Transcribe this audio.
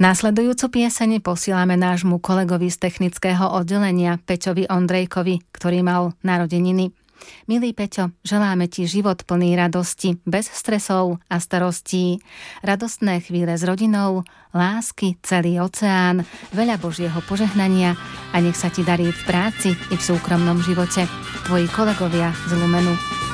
Nasledujúcu pieseň posielame nášmu kolegovi z technického oddelenia Peťovi Ondrejkovi, ktorý mal narodeniny. Milý Peťo, želáme ti život plný radosti, bez stresov a starostí, radostné chvíle s rodinou, lásky, celý oceán, veľa Božieho požehnania a nech sa ti darí v práci i v súkromnom živote. Tvoji kolegovia z Lumenu.